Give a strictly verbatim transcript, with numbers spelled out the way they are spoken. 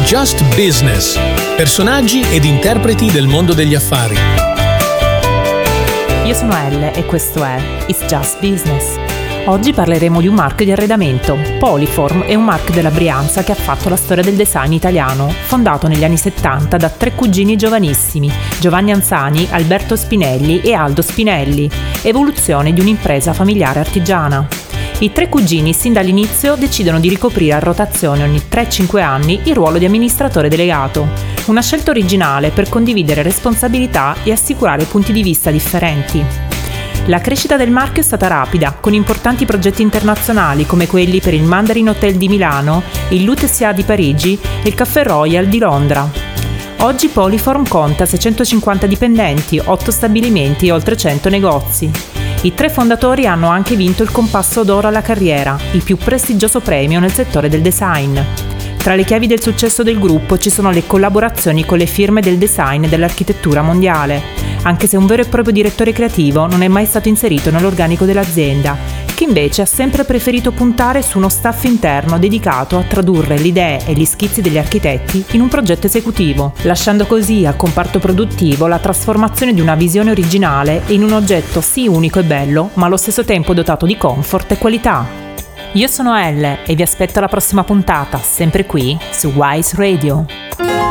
Just Business. Personaggi ed interpreti del mondo degli affari. Io sono Elle e questo è It's Just Business. Oggi parleremo di un marchio di arredamento. Polyform è un marchio della Brianza che ha fatto la storia del design italiano, fondato negli anni settanta da tre cugini giovanissimi, Giovanni Anzani, Alberto Spinelli e Aldo Spinelli, evoluzione di un'impresa familiare artigiana. I tre cugini sin dall'inizio decidono di ricoprire a rotazione ogni tre cinque anni il ruolo di amministratore delegato, una scelta originale per condividere responsabilità e assicurare punti di vista differenti. La crescita del marchio è stata rapida, con importanti progetti internazionali come quelli per il Mandarin Hotel di Milano, il Lutetia di Parigi e il Café Royal di Londra. Oggi Polyform conta seicentocinquanta dipendenti, otto stabilimenti e oltre cento negozi. I tre fondatori hanno anche vinto il Compasso d'Oro alla carriera, il più prestigioso premio nel settore del design. Tra le chiavi del successo del gruppo ci sono le collaborazioni con le firme del design e dell'architettura mondiale, anche se un vero e proprio direttore creativo non è mai stato inserito nell'organico dell'azienda, che invece ha sempre preferito puntare su uno staff interno dedicato a tradurre le idee e gli schizzi degli architetti in un progetto esecutivo, lasciando così al comparto produttivo la trasformazione di una visione originale in un oggetto sì unico e bello, ma allo stesso tempo dotato di comfort e qualità. Io sono Elle e vi aspetto alla prossima puntata, sempre qui su Wise Radio.